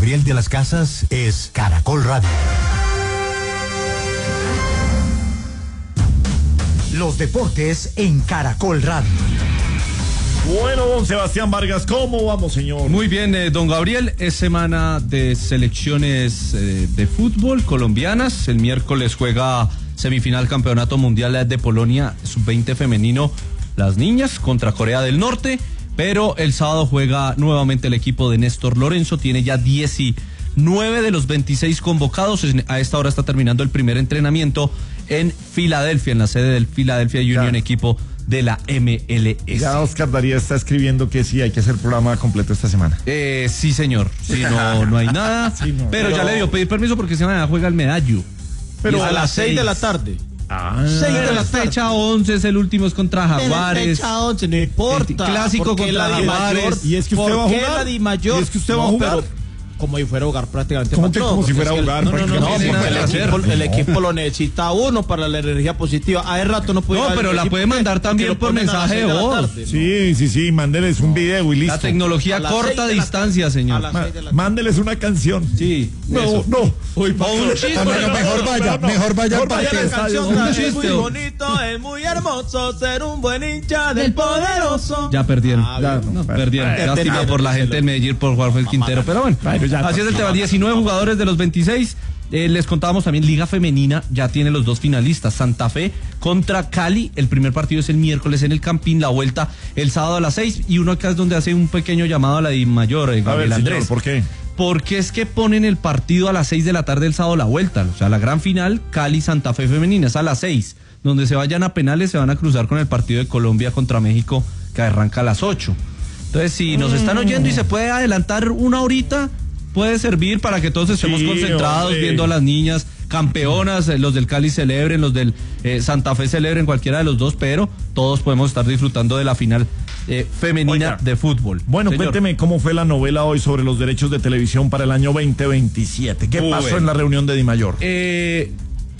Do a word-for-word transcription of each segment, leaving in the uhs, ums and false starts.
Gabriel de las Casas es Caracol Radio. Los deportes en Caracol Radio. Bueno, don Sebastián Vargas, ¿cómo vamos, señor? Muy bien, eh, don Gabriel, es semana de selecciones eh, de fútbol colombianas. El miércoles juega semifinal Campeonato Mundial de Polonia sub veinte femenino, las niñas contra Corea del Norte, pero el sábado juega nuevamente el equipo de Néstor Lorenzo, tiene ya diecinueve de los veintiséis convocados. A esta hora está terminando el primer entrenamiento en Filadelfia, en la sede del Philadelphia Union, ya. Equipo de la M L S. Ya Oscar Daría está escribiendo que sí, hay que hacer programa completo esta semana. Eh, sí, señor. Sí, no, no hay nada. Sí, no, pero, pero ya le dio pedir permiso porque se juega el medallo. Pero a las seis de la tarde. Ah, seis de la fecha once es el último, es contra Jaguares. Fecha once, no importa. Clásico contra Jaguares. Y es que usted va a jugar. Y es que usted va a jugar. Como si fuera a jugar prácticamente. ¿Cómo que como si fuera a jugar? No, no, no, no, el, equipo, el equipo lo necesita uno para la energía positiva. Hace rato no puede. No, pero la puede mandar también por mensaje de voz. Sí, sí, sí, mándeles un video y listo. La tecnología corta distancia, señor. Mándeles una canción. Sí. No, no. Uy, un chiste. Mejor vaya, mejor vaya al parque. Un chiste. Es muy bonito, es muy hermoso ser un buen hincha del poderoso. Ya perdieron. Perdieron. Lástima por la gente de Medellín por jugar el Quintero, pero bueno. Así es el tema, diecinueve jugadores de los veintiséis. Eh, les contábamos también, Liga Femenina ya tiene los dos finalistas, Santa Fe contra Cali. El primer partido es el miércoles en el Campín, la vuelta el sábado a las seis. Y uno acá es donde hace un pequeño llamado a la Di Mayor, eh, Gabriel Andrés. ¿Por qué? Porque es que ponen el partido a las seis de la tarde el sábado la vuelta. O sea, la gran final, Cali-Santa Fe Femenina, es a las seis. Donde se vayan a penales se van a cruzar con el partido de Colombia contra México, que arranca a las ocho. Entonces, si nos están oyendo y se puede adelantar una horita, puede servir para que todos estemos sí, concentrados, hombre, viendo a las niñas campeonas, los del Cali celebren, los del eh, Santa Fe celebren, cualquiera de los dos, pero todos podemos estar disfrutando de la final eh, femenina Oiga, de fútbol. Bueno, señor, cuénteme cómo fue la novela hoy sobre los derechos de televisión para el año veinte veintisiete. ¿Qué Uy, pasó en la reunión de Di Mayor? Eh,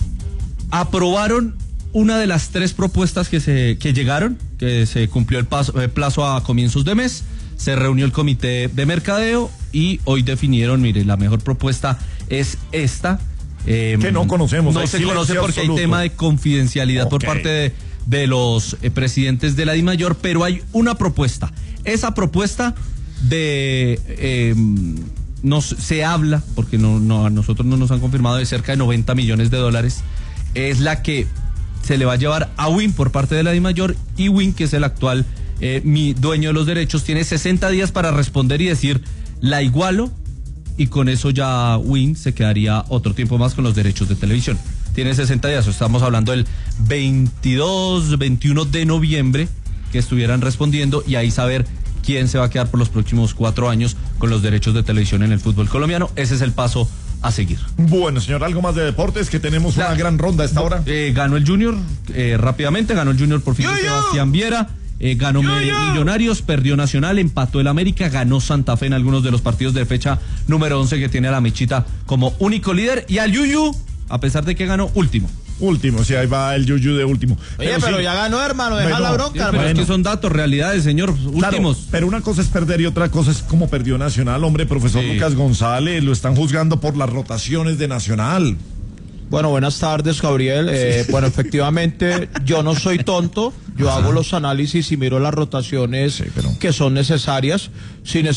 aprobaron una de las tres propuestas que se que llegaron, que se cumplió el, paso, el plazo a comienzos de mes. Se reunió el comité de mercadeo y hoy definieron, mire, la mejor propuesta es esta. Eh, que no conocemos. No se conoce porque absoluto. Hay tema de confidencialidad okay. por parte de, de los eh, presidentes de la Di Mayor, pero hay una propuesta. Esa propuesta de... Eh, nos, se habla, porque no, no, a nosotros no nos han confirmado, de cerca de noventa millones de dólares. Es la que se le va a llevar a Win por parte de la Di Mayor, y Win, que es el actual... Eh, mi dueño de los derechos, tiene sesenta días para responder y decir la igualo, y con eso ya Win se quedaría otro tiempo más con los derechos de televisión. Tiene sesenta días, estamos hablando del veintidós, veintiuno de noviembre que estuvieran respondiendo, y ahí saber quién se va a quedar por los próximos cuatro años con los derechos de televisión en el fútbol colombiano. Ese es el paso a seguir. Bueno, señor, algo más de deportes, que tenemos la, una gran ronda a esta hora. Eh, ganó el Junior, eh, rápidamente, ganó el Junior por fin de Sebastián Viera. Eh, ganó yo, yo. Millonarios, perdió Nacional, empató el América, ganó Santa Fe en algunos de los partidos de fecha número once, que tiene a la Mechita como único líder, y al Yuyu, a pesar de que ganó, último. Último, sí, ahí va el Yuyu de último. Oye, pero, pero sí, ya ganó, hermano, deja bueno, la bronca. Pero hermano. es que son datos, realidades, señor, claro, últimos. Pero una cosa es perder y otra cosa es como perdió Nacional, hombre, profesor sí. Lucas González, lo están juzgando por las rotaciones de Nacional. Bueno, buenas tardes, Gabriel. Eh, bueno, efectivamente, yo no soy tonto. Yo Ajá. hago los análisis y miro las rotaciones sí, pero... que son necesarias. Sin